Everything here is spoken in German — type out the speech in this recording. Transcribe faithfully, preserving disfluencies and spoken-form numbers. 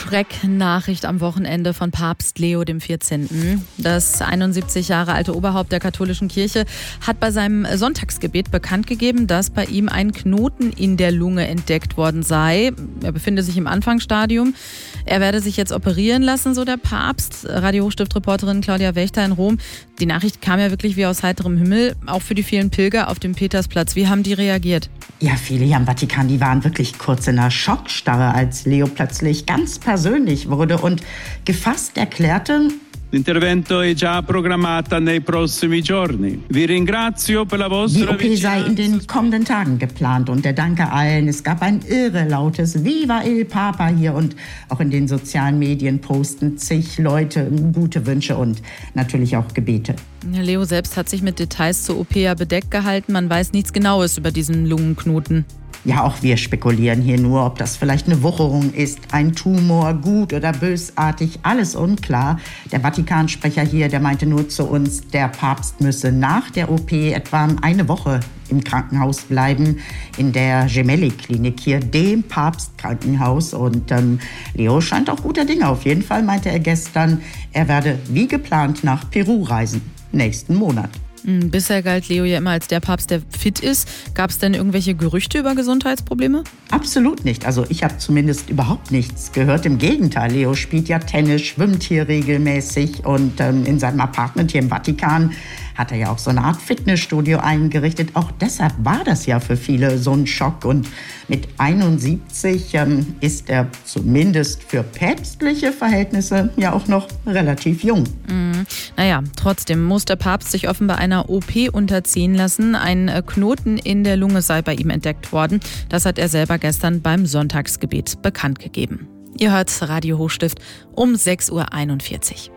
Schrecknachricht am Wochenende von Papst Leo der vierzehnten. Das einundsiebzig Jahre alte Oberhaupt der katholischen Kirche hat bei seinem Sonntagsgebet bekannt gegeben, dass bei ihm ein Knoten in der Lunge entdeckt worden sei. Er befinde sich im Anfangsstadium. Er werde sich jetzt operieren lassen, so der Papst. Radio Hochstift-Reporterin Claudia Wächter in Rom. Die Nachricht kam ja wirklich wie aus heiterem Himmel, auch für die vielen Pilger auf dem Petersplatz. Wie haben die reagiert? Ja, viele hier am Vatikan, die waren wirklich kurz in einer Schockstarre, als Leo plötzlich ganz persönlich wurde und gefasst erklärte: L'intervento è già programmata nei prossimi giorni. Vi ringrazio per la vostra Die O P sei in den kommenden Tagen geplant und er danke allen. Es gab ein irre lautes Viva il Papa hier und auch in den sozialen Medien posten zig Leute gute Wünsche und natürlich auch Gebete. Leo selbst hat sich mit Details zur O P ja bedeckt gehalten. Man weiß nichts Genaues über diesen Lungenknoten. Ja, auch wir spekulieren hier nur, ob das vielleicht eine Wucherung ist, ein Tumor, gut oder bösartig, alles unklar. Der Vatikansprecher hier, der meinte nur zu uns, der Papst müsse nach der O P etwa eine Woche im Krankenhaus bleiben, in der Gemelli-Klinik hier, dem Papstkrankenhaus. Und ähm, Leo scheint auch guter Dinge. Auf jeden Fall meinte er gestern, er werde wie geplant nach Peru reisen, nächsten Monat. Bisher galt Leo ja immer als der Papst, der fit ist. Gab es denn irgendwelche Gerüchte über Gesundheitsprobleme? Absolut nicht. Also ich habe zumindest überhaupt nichts gehört. Im Gegenteil, Leo spielt ja Tennis, schwimmt hier regelmäßig und ähm, in seinem Apartment hier im Vatikan hat er ja auch so eine Art Fitnessstudio eingerichtet. Auch deshalb war das ja für viele so ein Schock. Und mit einundsiebzig ähm, ist er zumindest für päpstliche Verhältnisse ja auch noch relativ jung. Mhm. Naja, trotzdem muss der Papst sich offenbar einer O P unterziehen lassen. Ein Knoten in der Lunge sei bei ihm entdeckt worden. Das hat er selber gestern beim Sonntagsgebet bekannt gegeben. Ihr hört Radio Hochstift um sechs Uhr einundvierzig.